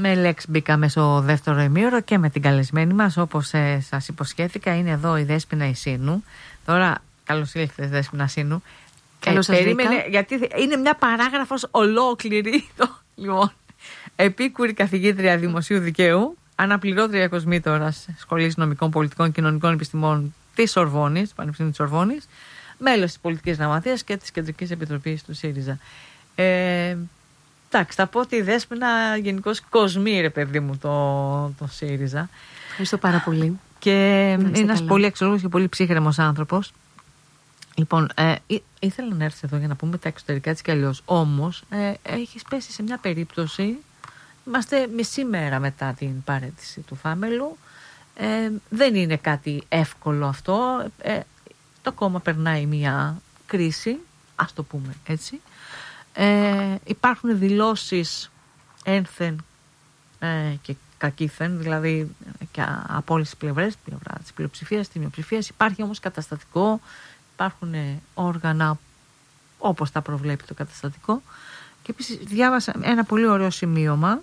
Με λέξη μπήκαμε στο δεύτερο ημίωρο και με την καλεσμένη μας, όπως σας υποσχέθηκα. Είναι εδώ η Δέσποινα Ισίνου. Τώρα, καλώς ήλθες, Δέσποινα Ισίνου. Καλώς σας περίμενε, γιατί είναι μια παράγραφος ολόκληρη. Λοιπόν, επίκουρη καθηγήτρια δημοσίου δικαίου, αναπληρώτρια Κοσμήτωρας Σχολής Νομικών, Πολιτικών, Κοινωνικών Επιστημών της Σορβόνης, Πανεπιστήμιου της Σορβόνης, μέλος της Πολιτικής Γραμματείας και της Κεντρικής Επιτροπής του ΣΥΡΙΖΑ. Εντάξει, θα πω ότι η Δέσποινα γενικώς κοσμεί, ρε παιδί μου, το ΣΥΡΙΖΑ. Ευχαριστώ πάρα πολύ. Και είναι ένας πολύ αξιόλογος και πολύ ψύχρεμος άνθρωπος. Λοιπόν, ήθελα να έρθει εδώ για να πούμε τα εξωτερικά της κι αλλιώς. Όμως, έχεις πέσει σε μια περίπτωση. Είμαστε μισή μέρα μετά την παραίτηση του Φάμελου. Δεν είναι κάτι εύκολο αυτό. Το κόμμα περνάει μια κρίση, ας το πούμε έτσι. Υπάρχουν δηλώσεις ένθεν και κακήθεν, δηλαδή και από όλες τις πλευρές, πλευρά της πλειοψηφίας, της μειοψηφίας. Υπάρχει όμως καταστατικό, υπάρχουν όργανα όπως τα προβλέπει το καταστατικό. Και επίσης διάβασα ένα πολύ ωραίο σημείωμα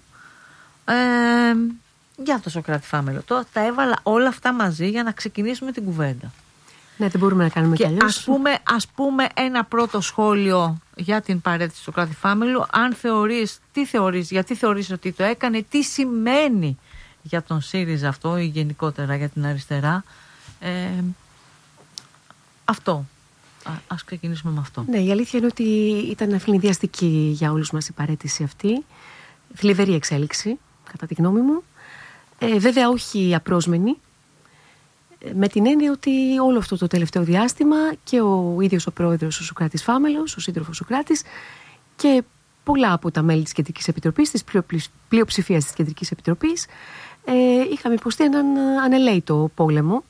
για το Σωκράτη Φάμελο. Τώρα τα έβαλα όλα αυτά μαζί για να ξεκινήσουμε την κουβέντα. Ναι, δεν μπορούμε να κάνουμε κι αλλιώς. Ας πούμε ένα πρώτο σχόλιο για την παραίτηση του Σωκράτη Φάμελου. Αν γιατί θεωρείς ότι το έκανε, τι σημαίνει για τον ΣΥΡΙΖΑ αυτό ή γενικότερα για την αριστερά. Αυτό. Ας ξεκινήσουμε με αυτό. Ναι, η αλήθεια είναι ότι ήταν ευνηδιαστική για όλους μας η παραίτηση αυτή. Θλιβερή εξέλιξη, κατά τη γνώμη μου. Βέβαια όχι απρόσμενη. Με την έννοια ότι όλο αυτό το τελευταίο διάστημα και ο ίδιος ο πρόεδρος, ο Σωκράτης Φάμελος, ο σύντροφος Σωκράτης, και πολλά από τα μέλη της Κεντρικής Επιτροπής, της πλειοψηφίας της Κεντρικής Επιτροπής, είχαμε υποστεί έναν ανελαίτο πόλεμο,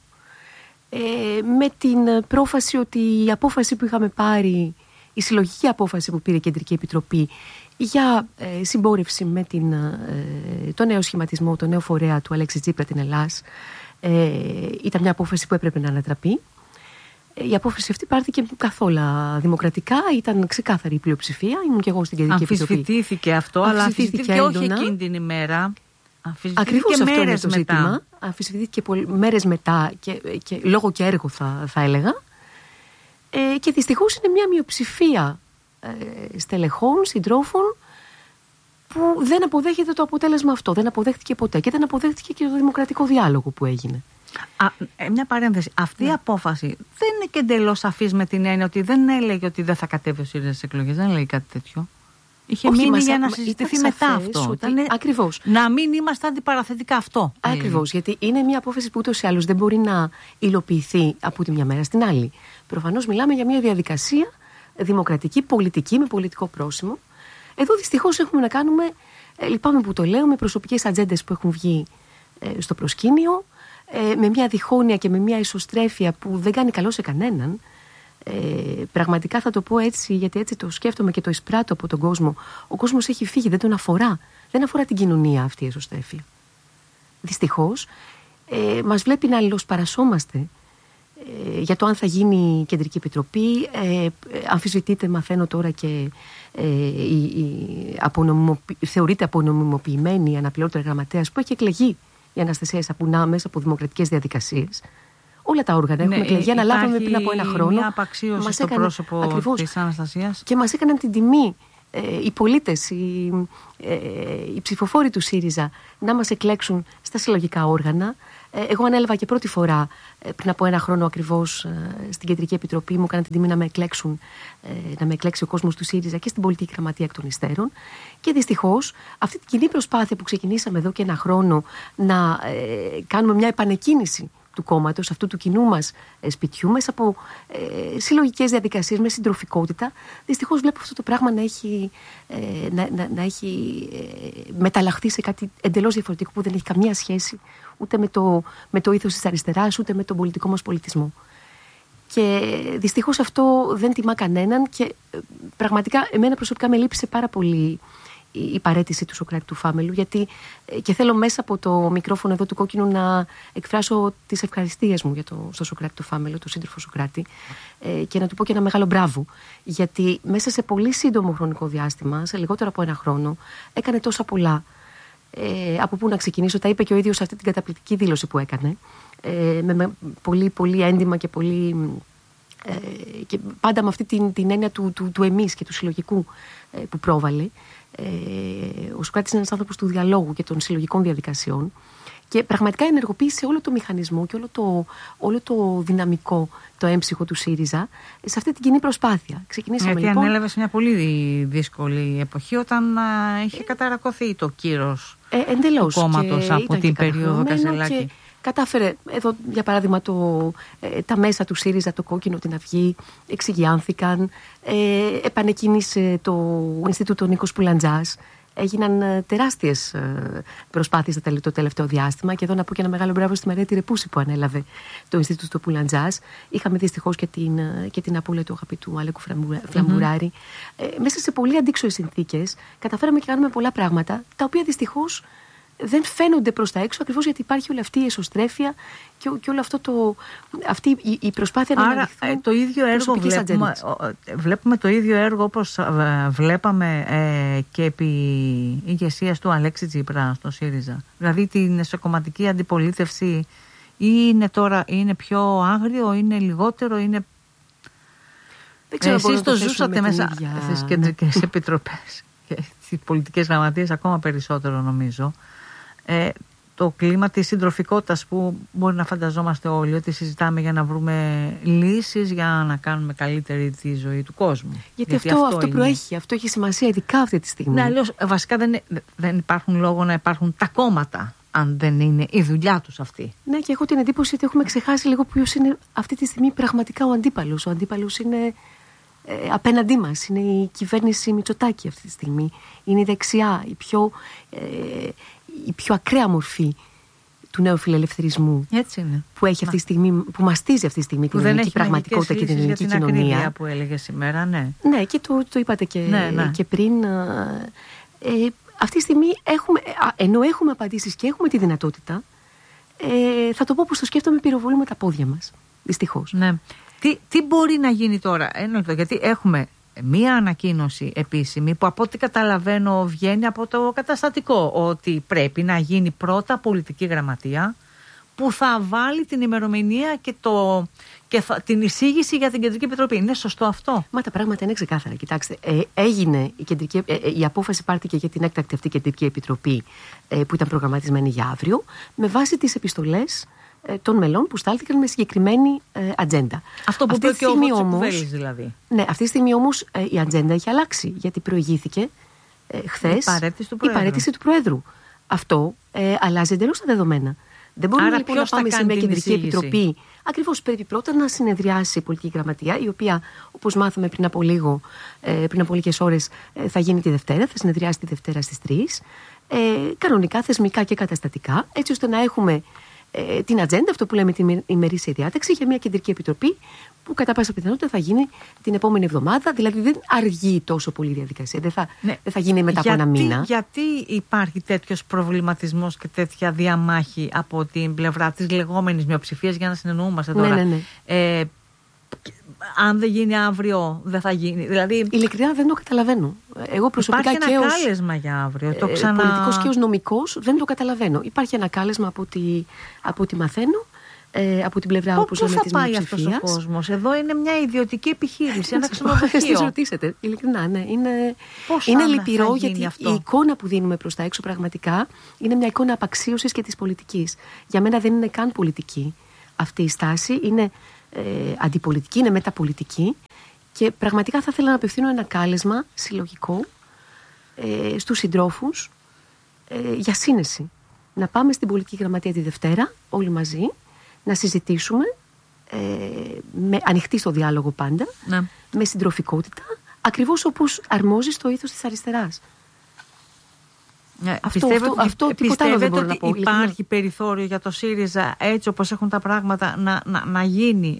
με την πρόφαση ότι η απόφαση που είχαμε πάρει, η συλλογική απόφαση που πήρε η Κεντρική Επιτροπή για συμπόρευση με το νέο σχηματισμό, το νέο φορέα του Αλέξη Τσίπρα, την Ελλάς, ήταν μια απόφαση που έπρεπε να ανατραπεί. Η απόφαση αυτή πάρθηκε καθόλου δημοκρατικά, ήταν ξεκάθαρη η πλειοψηφία. Ήμουν και εγώ στην Κεντρική Επιτροπή. Αμφισβητήθηκε αυτό, αλλά αμφισβητήθηκε όχι εκείνη την ημέρα. Ακριβώς αυτό είναι το ζήτημα. Αμφισβητήθηκε μέρες μετά και λόγω και έργο θα έλεγα. Και δυστυχώς είναι μια μειοψηφία στελεχών, συντρόφων, που δεν αποδέχεται το αποτέλεσμα αυτό. Δεν αποδέχτηκε ποτέ και δεν αποδέχτηκε και το δημοκρατικό διάλογο που έγινε. Μια παρένθεση. Αυτή η απόφαση δεν είναι και εντελώς σαφής, με την έννοια ότι δεν έλεγε ότι δεν θα κατέβει ο ΣΥΡΙΖΑ στις εκλογές. Δεν έλεγε κάτι τέτοιο. Είχε μείνει για να συζητηθεί μετά αυτό. Ακριβώς. Να μην είμαστε αντιπαραθετικά αυτό. Ακριβώς. Γιατί είναι μια απόφαση που ούτως ή άλλως δεν μπορεί να υλοποιηθεί από τη μια μέρα στην άλλη. Προφανώς μιλάμε για μια διαδικασία δημοκρατική, πολιτική, με πολιτικό πρόσημο. Εδώ δυστυχώς έχουμε να κάνουμε, λυπάμαι που το λέω, με προσωπικές ατζέντες που έχουν βγει στο προσκήνιο, με μια διχόνοια και με μια ισοστρέφεια που δεν κάνει καλό σε κανέναν. Πραγματικά θα το πω έτσι, γιατί έτσι το σκέφτομαι και το εισπράττω από τον κόσμο. Ο κόσμος έχει φύγει, δεν τον αφορά. Δεν αφορά την κοινωνία αυτή η ισοστρέφεια. Δυστυχώς, μας βλέπει να αλληλοσπαρασόμαστε για το αν θα γίνει η Κεντρική Επιτροπή. Αμφισβητείται, μαθαίνω τώρα, και θεωρείται απονομιμοποιημένη η αναπληρώτρια γραμματέας που έχει εκλεγεί η Αναστασία Σαπουνά μέσα από δημοκρατικές διαδικασίες. Όλα τα όργανα έχουμε εκλεγεί, αναλάβαμε πριν από ένα χρόνο. Μια απαξίωση στο πρόσωπο της Αναστασίας. Και μας έκαναν την τιμή οι πολίτες, οι ψηφοφόροι του ΣΥΡΙΖΑ να μας εκλέξουν στα συλλογικά όργανα. Εγώ ανέλαβα και πρώτη φορά πριν από ένα χρόνο ακριβώς στην Κεντρική Επιτροπή. Μου έκαναν την τιμή να με εκλέξει ο κόσμος του ΣΥΡΙΖΑ και στην Πολιτική Γραμματεία εκ των υστέρων. Και δυστυχώς αυτή την κοινή προσπάθεια που ξεκινήσαμε εδώ και ένα χρόνο να κάνουμε μια επανεκκίνηση του κόμματος, αυτού του κοινού μας σπιτιού, μέσα από συλλογικές διαδικασίες, με συντροφικότητα, δυστυχώς βλέπω αυτό το πράγμα να έχει μεταλλαχθεί σε κάτι εντελώς διαφορετικό, που δεν έχει καμία σχέση ούτε με το ήθος της αριστεράς, ούτε με τον πολιτικό μας πολιτισμό. Και δυστυχώς αυτό δεν τιμά κανέναν, και πραγματικά εμένα προσωπικά με λύπησε πάρα πολύ η παραίτηση του Σωκράτη του Φάμελου, γιατί και θέλω μέσα από το μικρόφωνο εδώ του Κόκκινου να εκφράσω τις ευχαριστίες μου στο Σωκράτη του Φάμελου, τον σύντροφο Σωκράτη, και να του πω και ένα μεγάλο μπράβο, γιατί μέσα σε πολύ σύντομο χρονικό διάστημα, σε λιγότερο από ένα χρόνο, έκανε τόσα πολλά. Από πού να ξεκινήσω? Τα είπε και ο ίδιος σε αυτή την καταπληκτική δήλωση που έκανε. Με πολύ, πολύ έντιμα και πολύ. Και πάντα με αυτή την έννοια του εμείς και του συλλογικού που πρόβαλε. Ο Σωκράτης είναι ένας άνθρωπος του διαλόγου και των συλλογικών διαδικασιών και πραγματικά ενεργοποίησε όλο το μηχανισμό και όλο το δυναμικό, το έμψυχο του ΣΥΡΙΖΑ σε αυτή την κοινή προσπάθεια. Ξεκινήσαμε γιατί λοιπόν. ανέλαβε σε μια πολύ δύσκολη εποχή όταν είχε καταρακωθεί το κύρος του κόμματος από την περίοδο Κασελάκη. Και κατάφερε, εδώ για παράδειγμα τα μέσα του ΣΥΡΙΖΑ, το Κόκκινο, την Αυγή, εξηγιάνθηκαν, επανεκκίνησε το Ινστιτούτο Νίκος Πουλαντζάς. Έγιναν τεράστιες προσπάθειες το τελευταίο διάστημα και εδώ να πω και ένα μεγάλο μπράβο στη Μαρία Τυρεπούση που ανέλαβε το Ινστιτούτο Πουλαντζάς. Είχαμε δυστυχώς και την απώλεια του αγαπητού Αλέκου Φλαμπουράρη. Μέσα σε πολύ αντίξωες συνθήκες καταφέραμε και κάνουμε πολλά πράγματα τα οποία δυστυχώς δεν φαίνονται προς τα έξω ακριβώς γιατί υπάρχει όλη αυτή η εσωστρέφεια και όλο αυτό αυτή η προσπάθεια να αναδειχθούν. Το ίδιο έργο βλέπουμε το ίδιο έργο όπως βλέπαμε και επί ηγεσίας του Αλέξη Τσίπρα στο ΣΥΡΙΖΑ. Δηλαδή την εσωκομματική αντιπολίτευση είναι πιο άγριο, είναι λιγότερο, είναι. Δεν ξέρω. Εσείς το ζούσατε μέσα στις κεντρικές επιτροπές και στις πολιτικές γραμματείες ακόμα περισσότερο νομίζω. Το κλίμα της συντροφικότητας που μπορεί να φανταζόμαστε όλοι ότι συζητάμε για να βρούμε λύσεις για να κάνουμε καλύτερη τη ζωή του κόσμου. Γιατί αυτό προέχει, αυτό έχει σημασία ειδικά αυτή τη στιγμή. Ναι, αλλιώς βασικά δεν υπάρχουν λόγο να υπάρχουν τα κόμματα αν δεν είναι η δουλειά τους αυτή. Ναι, και έχω την εντύπωση ότι έχουμε ξεχάσει λίγο ποιος είναι αυτή τη στιγμή πραγματικά ο αντίπαλος. Ο αντίπαλος είναι απέναντί μας, είναι η κυβέρνηση Μητσοτάκη αυτή τη στιγμή. Είναι η δεξιά, η πιο ακραία μορφή του νέου φιλελευθερισμού. Έτσι είναι. Που έχει αυτή τη στιγμή, που μαστίζει αυτή τη στιγμή την ελληνική πραγματικότητα και την ελληνική κοινωνία. Την ακρίβεια που έλεγε σήμερα, ναι. Ναι, και το είπατε και πριν. Αυτή τη στιγμή ενώ έχουμε απαντήσεις και έχουμε τη δυνατότητα, θα το πω πως το σκέφτομαι πυροβολούμε τα πόδια μας. Δυστυχώς. Ναι. Τι μπορεί να γίνει τώρα? Ένα λεπτό, γιατί έχουμε μία ανακοίνωση επίσημη που από ό,τι καταλαβαίνω βγαίνει από το καταστατικό ότι πρέπει να γίνει πρώτα πολιτική γραμματεία που θα βάλει την ημερομηνία και την εισήγηση για την Κεντρική Επιτροπή. Είναι σωστό αυτό? Μα τα πράγματα είναι ξεκάθαρα. Κοιτάξτε, έγινε η απόφαση πάρθηκε για την έκτακτη αυτή Κεντρική Επιτροπή που ήταν προγραμματισμένη για αύριο με βάση τις επιστολές των μελών που στάλθηκαν με συγκεκριμένη ατζέντα. Αυτό που είπε και ο Βότσεκουβέλης δηλαδή. Ναι, αυτή τη στιγμή όμως η ατζέντα έχει αλλάξει γιατί προηγήθηκε χθες η παραίτηση του Προέδρου. Αυτό αλλάζει εντελώς τα δεδομένα. Δεν μπορούμε λοιπόν να πάμε σε μια Κεντρική Επιτροπή. Ακριβώς πρέπει πρώτα να συνεδριάσει η Πολιτική Γραμματεία, η οποία, όπως μάθαμε πριν από λίγες ώρες, θα γίνει τη Δευτέρα, θα συνεδριάσει τη Δευτέρα στις 3. Κανονικά, θεσμικά και καταστατικά, έτσι ώστε να έχουμε την ατζέντα, αυτό που λέμε την ημερήσια διάταξη, για μια Κεντρική Επιτροπή που κατά πάσα πιθανότητα θα γίνει την επόμενη εβδομάδα. Δηλαδή δεν αργεί τόσο πολύ η διαδικασία. Δεν θα γίνει μετά από ένα μήνα. Γιατί υπάρχει τέτοιος προβληματισμός και τέτοια διαμάχη από την πλευρά της λεγόμενης μειοψηφίας, για να συνεννοούμαστε τώρα? Ναι. Αν δεν γίνει αύριο, δεν θα γίνει. Δηλαδή, ειλικρινά δεν το καταλαβαίνω. Εγώ προσωπικά υπάρχει ένα κάλεσμα για αύριο. Πολιτικός και ως νομικός δεν το καταλαβαίνω. Υπάρχει ένα κάλεσμα από ό,τι μαθαίνω. Από την πλευρά όπως λέμε της μειοψηφίας. Πού θα πάει αυτός ο κόσμος? Εδώ είναι μια ιδιωτική επιχείρηση, ένα ξενοδοχείο. Θα ρωτήσετε, ειλικρινά, ναι. Είναι λυπηρό γιατί η εικόνα που δίνουμε προς τα έξω πραγματικά είναι μια εικόνα απαξίωσης και της πολιτικής. Για μένα δεν είναι καν πολιτική αυτή η στάση. Είναι αντιπολιτική, είναι μεταπολιτική και πραγματικά θα ήθελα να απευθύνω ένα κάλεσμα συλλογικό στους συντρόφους για σύνεση. Να πάμε στην Πολιτική Γραμματεία τη Δευτέρα όλοι μαζί, να συζητήσουμε με ανοιχτή στο διάλογο πάντα, ναι, με συντροφικότητα, ακριβώς όπως αρμόζει στο ήθος της αριστεράς. Πιστεύετε ότι υπάρχει περιθώριο για το ΣΥΡΙΖΑ έτσι όπως έχουν τα πράγματα να γίνει,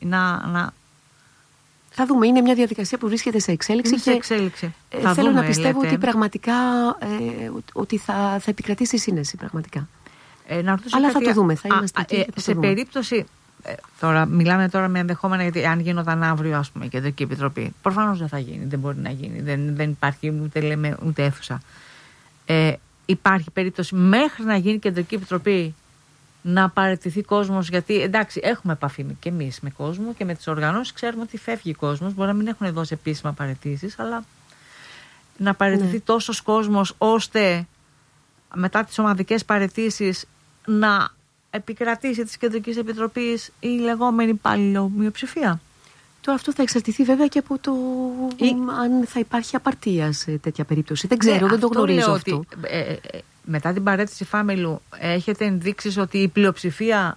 Θα δούμε, είναι μια διαδικασία που βρίσκεται σε εξέλιξη. Θέλω να πιστεύω ότι πραγματικά ότι θα επικρατήσει σύνεση πραγματικά. Αλλά θα το δούμε, θα είμαστε εκεί. Σε περίπτωση, μιλάμε τώρα με ενδεχόμενα, γιατί αν γίνονταν αύριο ας πούμε η Κεντρική Επιτροπή, προφανώς δεν θα γίνει, δεν μπορεί να γίνει, δεν υπάρχει ούτε λέμε ούτε αίθουσα. υπάρχει περίπτωση μέχρι να γίνει κεντρική επιτροπή να παραιτηθεί κόσμος? Γιατί εντάξει, έχουμε επαφή και εμείς με κόσμο και με τις οργανώσεις, ξέρουμε ότι φεύγει κόσμος. Μπορεί να μην έχουν δώσει επίσημα παραιτήσεις, αλλά να παραιτηθεί τόσος κόσμος ώστε μετά τις ομαδικές παραιτήσεις να επικρατήσει της Κεντρικής Επιτροπής η λεγόμενη παλαιομοιοψηφία. Αυτό θα εξαρτηθεί βέβαια και από το αν θα υπάρχει απαρτία σε τέτοια περίπτωση. Δεν ξέρω, δεν το γνωρίζω αυτό. Ότι, μετά την παραίτηση Φάμελου έχετε ενδείξεις ότι η πλειοψηφία,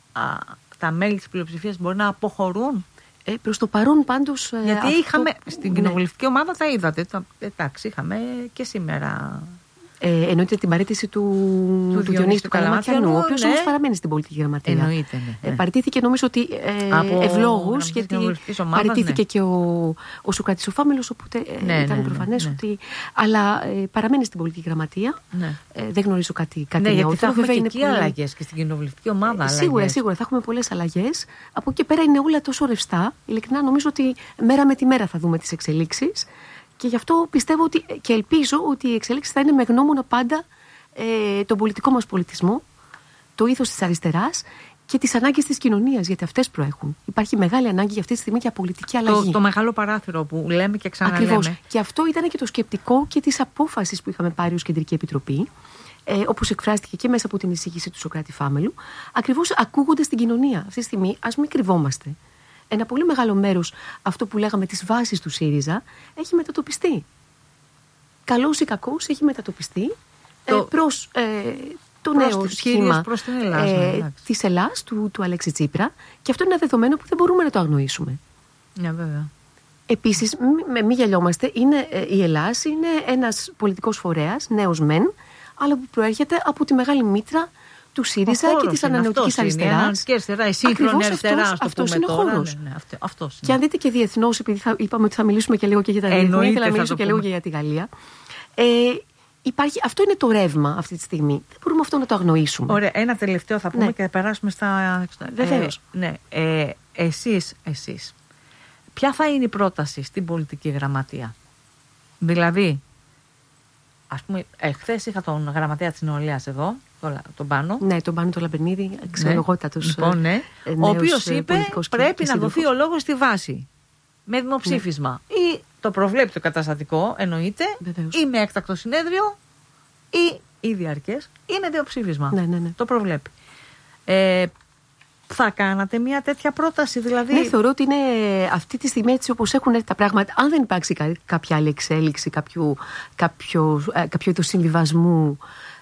τα μέλη της πλειοψηφίας μπορεί να αποχωρούν? Προς το παρόν πάντως... Γιατί είχαμε, στην κοινοβουλευτική ομάδα τα είδατε, εντάξει, είχαμε και σήμερα... Εννοείται την παραίτηση του Διονύση του Καλαματιανού, ο οποίος όμως παραμένει στην πολιτική γραμματεία. Εννοείται, ναι. Παραιτήθηκε νομίζω ότι ευλόγως, γιατί παραιτήθηκε και ο Σωκράτης ο Φάμελος, οπότε ήταν προφανές ότι... Αλλά παραμένει στην πολιτική γραμματεία. Δεν γνωρίζω κάτι νεότερο. Ναι, γιατί θα έχουμε και εκεί αλλαγές και στην κοινοβουλευτική ομάδα. Σίγουρα θα έχουμε πολλές αλλαγές. Από εκεί πέρα είναι όλα τόσο ρευστά. Ειλικρινά νομίζω ότι μέρα με τη μέρα θα δούμε τις εξελίξεις. Και γι' αυτό πιστεύω ότι, και ελπίζω ότι οι εξελίξεις θα είναι με γνώμονα πάντα τον πολιτικό μας πολιτισμό, το ήθος της αριστεράς και τις ανάγκες της κοινωνίας, γιατί αυτές προέχουν. Υπάρχει μεγάλη ανάγκη για αυτή τη στιγμή για πολιτική αλλαγή. Το μεγάλο παράθυρο που λέμε και ξαναλέμε. Ακριβώς. Και αυτό ήταν και το σκεπτικό και της απόφασης που είχαμε πάρει ως Κεντρική Επιτροπή, όπως εκφράστηκε και μέσα από την εισήγηση του Σωκράτη Φάμελου, ακριβώς ακούγοντας την κοινωνία. Αυτή τη στιγμή ας μην κρυβόμαστε. Ένα πολύ μεγάλο μέρος, αυτό που λέγαμε τις βάσεις του ΣΥΡΙΖΑ, έχει μετατοπιστεί. Καλός ή κακός έχει μετατοπιστεί προς το νέο σχήμα της Ελλάς, του Αλέξη Τσίπρα, και αυτό είναι ένα δεδομένο που δεν μπορούμε να το αγνοήσουμε. Βέβαια. Επίσης, μη γελιόμαστε, η Ελλάς είναι ένας πολιτικός φορέας, νέος μεν, αλλά που προέρχεται από τη μεγάλη μήτρα του ΣΥΡΙΖΑ και της ανανεωτικής αριστεράς. Αυτός είναι ο χώρος. Και αν δείτε και διεθνώς, επειδή είπαμε ότι θα μιλήσουμε και λίγο και για τα διεθνή, ήθελα να μιλήσω και λίγο και για τη Γαλλία. Αυτό είναι το ρεύμα αυτή τη στιγμή. Δεν μπορούμε αυτό να το αγνοήσουμε. Ωραία, ένα τελευταίο θα πούμε και θα περάσουμε στα... Βεβαίως. Εσείς, ποια θα είναι η πρόταση στην πολιτική γραμματεία? Δηλαδή, ας πούμε, χθες είχα τον γραμματέα της Νεολαίας εδώ, τον Πάνο. Ναι, τον Πάνο τον Λαμπερνίδη, αξιολογότατος. Λοιπόν, ναι. Ο οποίος είπε πρέπει να δοθεί ο λόγος στη βάση. Με δημοψήφισμα. Ή το προβλέπει το καταστατικό, εννοείται, ή με έκτακτο συνέδριο, ή διαρκές, ή με δημοψήφισμα. Ναι. Το προβλέπει. Θα κάνατε μια τέτοια πρόταση, δηλαδή? Ναι, θεωρώ ότι είναι αυτή τη στιγμή έτσι όπως έχουν τα πράγματα. Αν δεν υπάρξει κάποια άλλη εξέλιξη, κάποιο είδος συμβιβασμού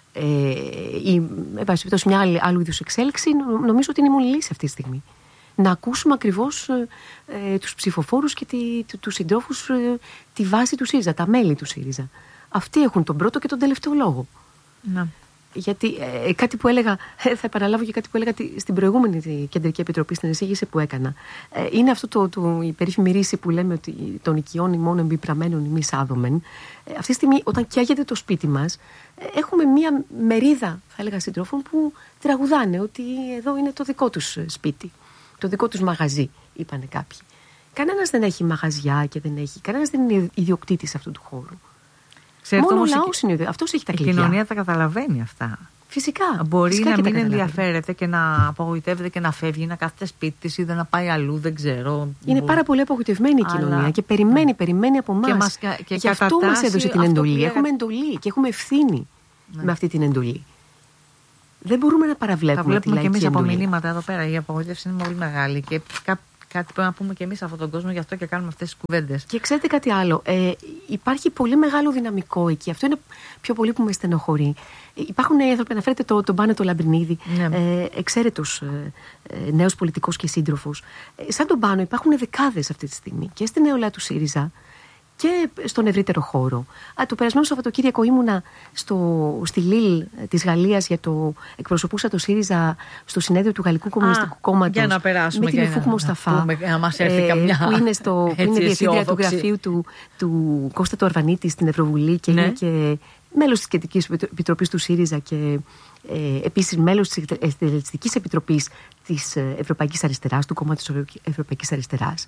ή εν πάση περιπτώσει μια άλλου είδους εξέλιξη, νομίζω ότι είναι η μόνη λύση αυτή τη στιγμή. Να ακούσουμε ακριβώς τους ψηφοφόρους και τους συντρόφους, τη βάση του ΣΥΡΙΖΑ, τα μέλη του ΣΥΡΙΖΑ. Αυτοί έχουν τον πρώτο και τον τελευταίο λόγο. Να. Γιατί κάτι που έλεγα, θα επαναλάβω και κάτι που έλεγα στην προηγούμενη Κεντρική Επιτροπή, στην εισήγηση που έκανα. Είναι αυτό η περίφημη ρίση που λέμε ότι των οικειών ημών εμπιπραμένων ημείς άδομεν. Αυτή τη στιγμή, όταν καίγεται το σπίτι μας, έχουμε μία μερίδα, θα έλεγα, συντρόφων που τραγουδάνε ότι εδώ είναι το δικό τους σπίτι, το δικό τους μαγαζί, είπανε κάποιοι. Κανένας δεν έχει μαγαζιά και κανένας δεν είναι ιδιοκτήτης αυτού του χώρου. Μόνο ο λαός είναι, αυτός έχει τα κλειδιά. Η κοινωνία τα καταλαβαίνει αυτά. Φυσικά. Μπορεί να μην ενδιαφέρεται και να απογοητεύεται και να φεύγει, να κάθεται σπίτι της ή να πάει αλλού, δεν ξέρω. Είναι πάρα πολύ απογοητευμένη η κοινωνία και περιμένει από εμάς. Και γι' αυτό μας έδωσε την εντολή. Έχουμε εντολή και έχουμε ευθύνη με αυτή την εντολή. Δεν μπορούμε να παραβλέπουμε τη λαϊκή εντολή. Τα βλέπουμε και εμείς από μηνύματα εδώ πέρα. Η απογοήτευση είναι πολύ μεγάλη και κάτι πρέπει να πούμε και εμείς σε αυτόν τον κόσμο, γι' αυτό και κάνουμε αυτές τις κουβέντες. Και ξέρετε κάτι άλλο. Υπάρχει πολύ μεγάλο δυναμικό εκεί. Αυτό είναι πιο πολύ που με στενοχωρεί. Υπάρχουν άνθρωποι, αναφέρετε τον Πάνο τον Λαμπερνίδη, εξαίρετος νέος πολιτικός και σύντροφος. Σαν τον Πάνο υπάρχουν δεκάδες αυτή τη στιγμή και στην νεολαία του ΣΥΡΙΖΑ και στον ευρύτερο χώρο. Το περασμένο Σαββατοκύριακο ήμουνα στη Λίλ της Γαλλίας εκπροσωπούσα το ΣΥΡΙΖΑ στο συνέδριο του Γαλλικού Κομμουνιστικού Κόμματος. Για να περάσουμε με την Εφούκ Μοσταφά, που είναι διευθύντρια του γραφείου του Κώστα του Αρβανίτη στην Ευρωβουλή και είναι και μέλος της Κεντρικής Επιτροπής του ΣΥΡΙΖΑ και επίσης μέλος της Εκτελεστικής Επιτροπής της Ευρωπαϊκής Αριστεράς, του Κόμματος της Ευρωπαϊκής Αριστεράς.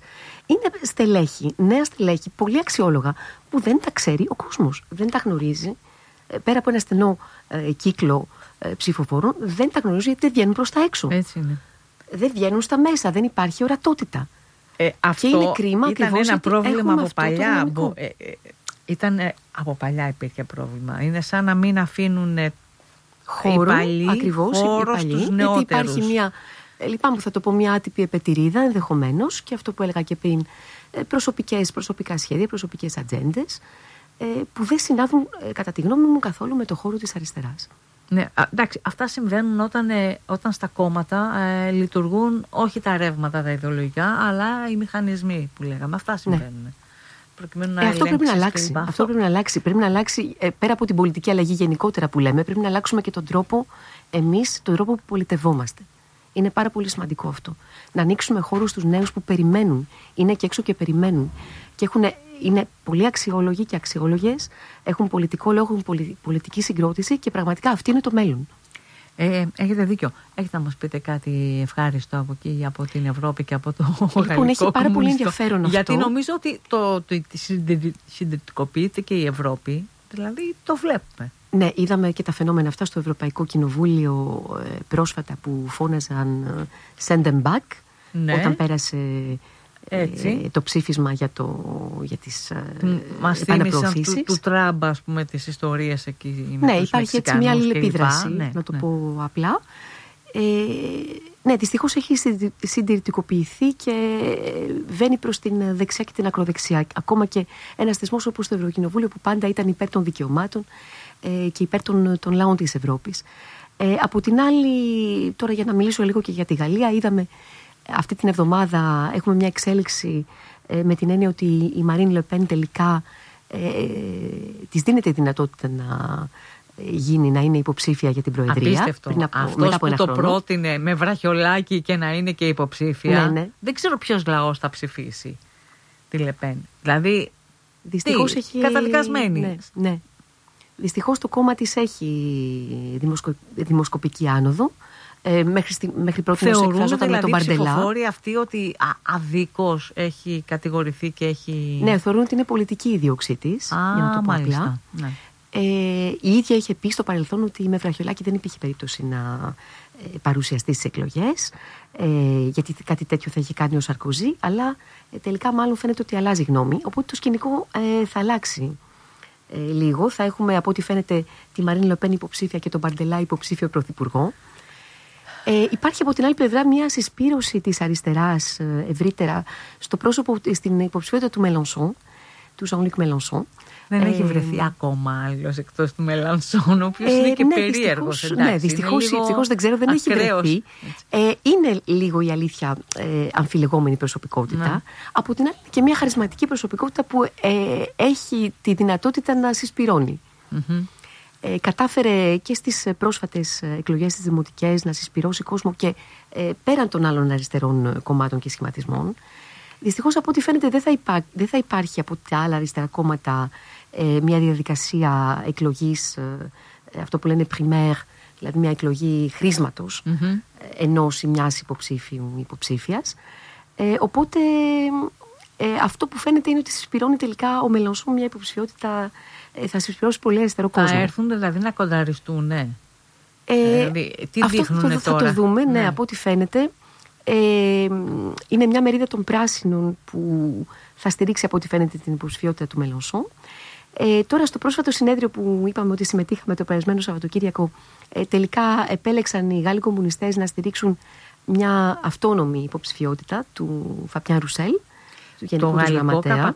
Είναι νέα στελέχη, πολύ αξιόλογα, που δεν τα ξέρει ο κόσμος, δεν τα γνωρίζει, πέρα από ένα στενό κύκλο ψηφοφόρων, δεν τα γνωρίζουν γιατί δεν βγαίνουν προς τα έξω. Έτσι είναι. Δεν βγαίνουν στα μέσα, δεν υπάρχει ορατότητα. Αυτό και είναι κρίμα ήταν ακριβώς ένα πρόβλημα από αυτό παλιά. Από παλιά υπήρχε πρόβλημα. Είναι σαν να μην αφήνουν χώρο, ακριβώς, χώρο στους νεότερους. Γιατί υπάρχει μια, λυπάμαι που θα το πω, μια άτυπη επετηρίδα ενδεχομένως, και αυτό που έλεγα και πριν, προσωπικά σχέδια, προσωπικές ατζέντες, που δεν συνάδουν κατά τη γνώμη μου καθόλου με το χώρο της αριστεράς. Ναι, εντάξει, αυτά συμβαίνουν όταν στα κόμματα λειτουργούν όχι τα ρεύματα τα ιδεολογικά, αλλά οι μηχανισμοί που λέγαμε. Αυτά συμβαίνουν. Ναι. Αυτό πρέπει να αλλάξει. Αυτό πρέπει να αλλάξει. Πρέπει να αλλάξει, πέρα από την πολιτική αλλαγή γενικότερα που λέμε, πρέπει να αλλάξουμε και τον τρόπο τον τρόπο που πολιτευόμαστε. Είναι πάρα πολύ σημαντικό αυτό. Να ανοίξουμε χώρους στους νέους που περιμένουν. Είναι και έξω και περιμένουν. Και είναι πολύ αξιόλογοι και αξιόλογες. Έχουν πολιτικό λόγο, έχουν πολιτική συγκρότηση και πραγματικά αυτή είναι το μέλλον. Έχετε δίκιο. Έχετε να μας πείτε κάτι ευχάριστο από εκεί, από την Ευρώπη και από το γαλλικό έχει πάρα πολύ ενδιαφέρον αυτό. Γιατί νομίζω ότι συντηρητικοποιείται και η Ευρώπη. Δηλαδή το βλέπουμε. Ναι, είδαμε και τα φαινόμενα αυτά στο Ευρωπαϊκό Κοινοβούλιο πρόσφατα που φώναζαν send them back, ναι, όταν πέρασε το ψήφισμα για τις επαναπροωθήσεις. Του Τραμπ, ας πούμε, τις ιστορίες εκεί. Ναι, υπάρχει έτσι μια αλληλεπίδραση, να το πω απλά. Ναι, δυστυχώς έχει συντηρητικοποιηθεί και βαίνει προς την δεξιά και την ακροδεξιά. Ακόμα και ένας θεσμός όπως το Ευρωκοινοβούλιο που πάντα ήταν υπέρ των δικαιωμάτων και υπέρ των λαών της Ευρώπης. Από την άλλη, τώρα για να μιλήσω λίγο και για τη Γαλλία, είδαμε αυτή την εβδομάδα έχουμε μια εξέλιξη με την έννοια ότι η Μαρίν Λεπέν τελικά της δίνεται η δυνατότητα να είναι υποψήφια για την Προεδρία. Απίστευτο. Αυτός που το πρότεινε με βραχιολάκι και να είναι και υποψήφια, ναι, ναι, δεν ξέρω ποιος λαός θα ψηφίσει τη Λεπέν. Δηλαδή, δυστυχώς έχει καταδικασμένη. Ναι, ναι. Δυστυχώς το κόμμα της έχει δημοσκοπική άνοδο. Μέχρι πρώτη εκφραζόταν με τον Μπαρντελά. Θεωρούν δηλαδή ψηφοφόροι αυτοί ότι αδίκως έχει κατηγορηθεί και έχει... Ναι, θεωρούν ότι είναι πολιτική η δίωξή της, για να το πω απλά. Ναι. Η ίδια είχε πει στο παρελθόν ότι με βραχιολάκι δεν υπήρχε περίπτωση να παρουσιαστεί στις εκλογές, γιατί κάτι τέτοιο θα είχε κάνει ο Σαρκοζή, αλλά τελικά μάλλον φαίνεται ότι αλλάζει γνώμη, οπότε το σκηνικό θα αλλάξει λίγο. Θα έχουμε από ό,τι φαίνεται τη Μαρίν Λεπέν υποψήφια και τον Μπαρντελά υποψήφιο πρωθυπουργό. Υπάρχει από την άλλη πλευρά μια συσπήρωση της αριστεράς ευρύτερα στην υποψηφιότητα του Μελανσόν, του Jean-Luc Mélenchon. Δεν έχει βρεθεί ακόμα άλλος εκτός του Μελανσόν, ο οποίος είναι και περίεργος. Ναι, δυστυχώς δεν ξέρω, δεν έχει βρεθεί. Είναι λίγο η αλήθεια αμφιλεγόμενη προσωπικότητα. Από την άλλη και μια χαρισματική προσωπικότητα που έχει τη δυνατότητα να συσπυρώνει. Κατάφερε και στις πρόσφατες εκλογές τις δημοτικές να συσπυρώσει κόσμο και πέραν των άλλων αριστερών κομμάτων και σχηματισμών. Δυστυχώς από ό,τι φαίνεται δεν θα υπάρχει από τα άλλα αριστερά κόμματα μια διαδικασία εκλογής, αυτό που λένε primaire, δηλαδή μια εκλογή χρήσματος ενός ή μιας υποψήφιας. Οπότε αυτό που φαίνεται είναι ότι συσπυρώνει τελικά ο Μελανσόν μια υποψηφιότητα, θα συσπυρώσει πολύ αριστερό κόσμο. Θα έρθουν δηλαδή να κονταριστούν, ναι. Δηλαδή, τι δείχνουν αυτό θα το δούμε, ναι, από ό,τι φαίνεται. Είναι μια μερίδα των πράσινων που θα στηρίξει από ό,τι φαίνεται την υποψηφιότητα του Μελανσόν. Τώρα στο πρόσφατο συνέδριο που είπαμε ότι συμμετείχαμε το περασμένο Σαββατοκύριακο, τελικά επέλεξαν οι Γάλλοι κομμουνιστές να στηρίξουν μια αυτόνομη υποψηφιότητα του Φαπιάν Ρουσέλ, του Γενικού του Γραμματέα.